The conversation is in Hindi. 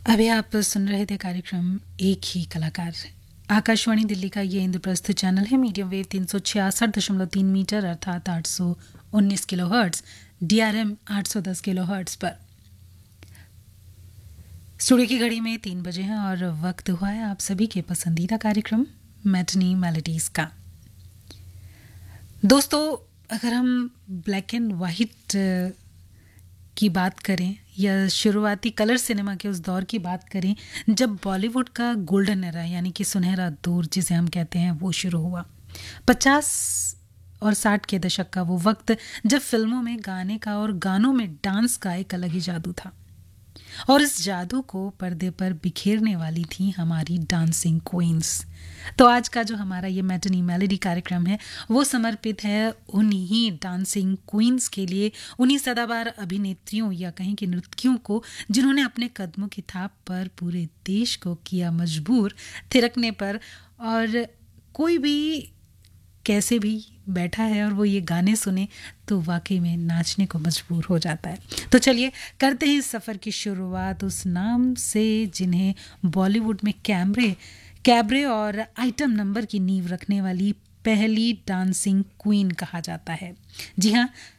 अभी आप सुन रहे थे कार्यक्रम एक ही कलाकार। आकाशवाणी दिल्ली का ये इंद्रप्रस्थ चैनल है। मीडियम वेव 366.3 मीटर अर्थात 819 किलोहर्ट्ज, DRM 810 किलोहर्ट्ज पर। स्टूडियो की घड़ी में 3 बजे हैं और वक्त हुआ है आप सभी के पसंदीदा कार्यक्रम मैटनी मेलोडीज का। दोस्तों, अगर हम ब्लैक एंड वाइट की बात करें या शुरुआती कलर सिनेमा के उस दौर की बात करें जब बॉलीवुड का गोल्डन एरा यानी कि सुनहरा दौर जिसे हम कहते हैं वो शुरू हुआ, 50 और 60 के दशक का वो वक्त जब फिल्मों में गाने का और गानों में डांस का एक अलग ही जादू था और इस जादू को पर्दे पर बिखेरने वाली थी हमारी डांसिंग क्वींस। तो आज का जो हमारा ये मैटनी मेलोडी कार्यक्रम है वो समर्पित है उन्हीं डांसिंग क्वींस के लिए, उन्हीं सदाबहार अभिनेत्रियों या कहें कि नृत्यों को जिन्होंने अपने कदमों की थाप पर पूरे देश को किया मजबूर थिरकने पर, और कोई भी कैसे भी बैठा है और वो ये गाने सुने तो वाकई में नाचने को मजबूर हो जाता है। तो चलिए करते हैं इस सफ़र की शुरुआत उस नाम से जिन्हें बॉलीवुड में कैबरे और आइटम नंबर की नींव रखने वाली पहली डांसिंग क्वीन कहा जाता है। जी हाँ,